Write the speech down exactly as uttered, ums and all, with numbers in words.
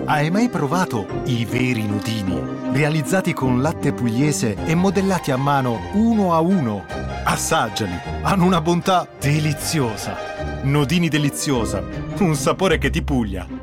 Hai mai provato i veri nudini? Realizzati con latte pugliese e modellati a mano uno a uno. Assaggiali, hanno una bontà deliziosa. Nudini deliziosa, un sapore che ti puglia.